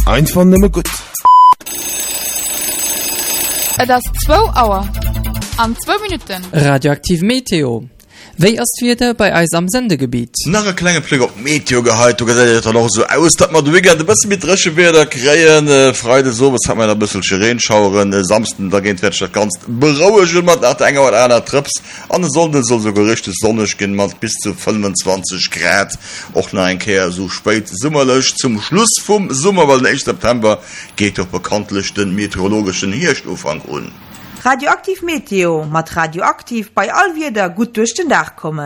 Einfach nimmer gut. Das 2 Uhr. An 2 Minuten. Radioaktiv Meteo. Wéi ass wieder bei eis am Sendegebiet? Nach a klenge Pfleg op Meteogehalt, du gesäit noch so aus, dat man du de bëssen mit dresche Weder kreien, Freide so, was hat man a bëssel Schireenschaueren, samsten, da géint dat ganz berauege mat nach enger wat einer Trips. An Sonne soll so gerichtes sonnech gin mat bis zu 25 Grad. Och na en Keer so spéit summmerlech zum Schluss vum Summer, weil den 1. September geht doch bekanntlich den meteorologischen Hirschufang un. Radioaktiv Meteo, mat radioaktiv bei all wieder gut durch den Dach kommen.